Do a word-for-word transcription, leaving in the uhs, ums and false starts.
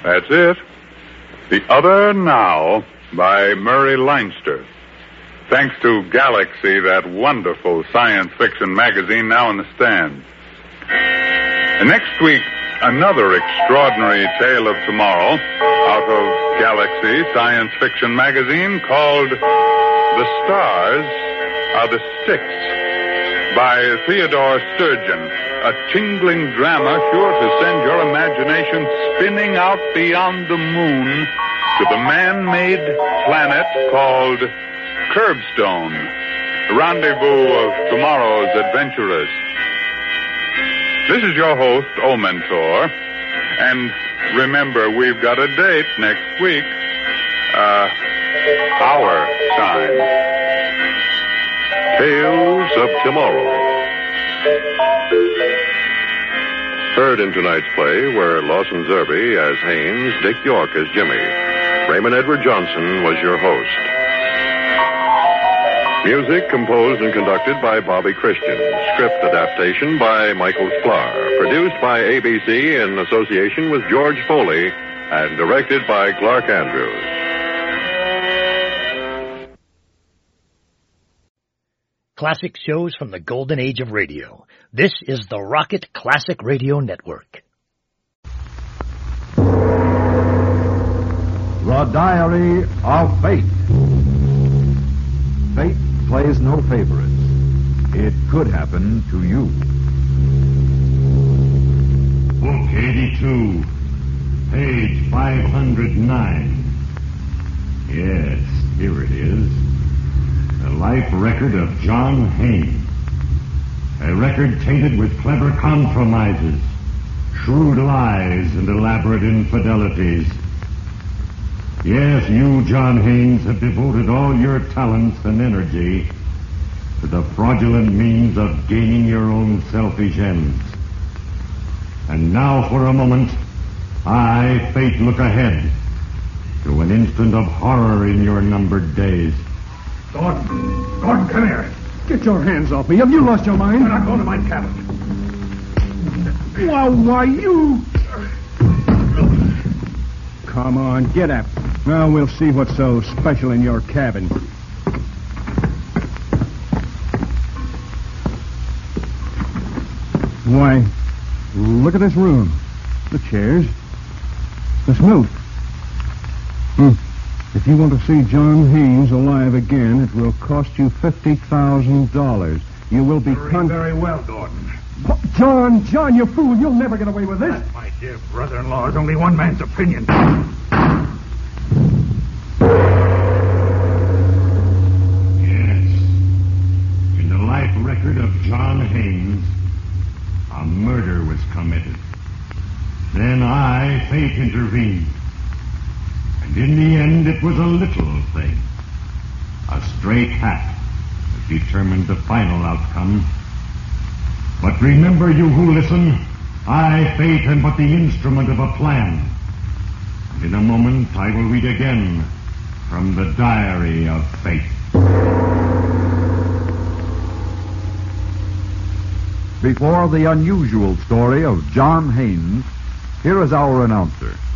That's it. The Other Now by Murray Leinster. Thanks to Galaxy, that wonderful science fiction magazine now in the stand. And next week, another extraordinary tale of tomorrow out of Galaxy Science Fiction magazine called The Stars Are the Sticks by Theodore Sturgeon, a tingling drama sure to send your imagination spinning out beyond the moon to the man-made planet called Curbstone, the rendezvous of tomorrow's adventurers. This is your host, O Mentor, and remember, we've got a date next week, uh, our time. Tales of Tomorrow. Heard in tonight's play were Lawson Zerbe as Haynes, Dick York as Jimmy. Raymond Edward Johnson was your host. Music composed and conducted by Bobby Christian. Script adaptation by Michael Sklar. Produced by A B C in association with George Foley and directed by Clark Andrews. Classic shows from the golden age of radio. This is the Rocket Classic Radio Network. The Diary of Fate. Fate plays no favorites. It could happen to you. Book eighty-two, page five hundred nine. Yes, here it is. The life record of John Haynes. A record tainted with clever compromises, shrewd lies, and elaborate infidelities. Yes, you, John Haynes, have devoted all your talents and energy to the fraudulent means of gaining your own selfish ends. And now, for a moment, I, Fate, look ahead to an instant of horror in your numbered days. Gordon, Gordon, come here. Get your hands off me. Have you lost your mind? I'm going to my cabin. Why, why, you... Come on, get up. Now we'll see what's so special in your cabin. Why, look at this room. The chairs. The snoot. Hmm. If you want to see John Haynes alive again, it will cost you fifty thousand dollars. You will be... Very, con- very well, Gordon. Oh, John, John, you fool. You'll never get away with this. That, my dear brother-in-law, is only one man's opinion. Yes. In the life record of John Haynes, a murder was committed. Then I, Fate, intervened. And in the end, it was a little thing. A stray cat that determined the final outcome. But remember, you who listen, I, Fate, am but the instrument of a plan. And in a moment, I will read again from the Diary of Fate. Before the unusual story of John Haynes, here is our announcer.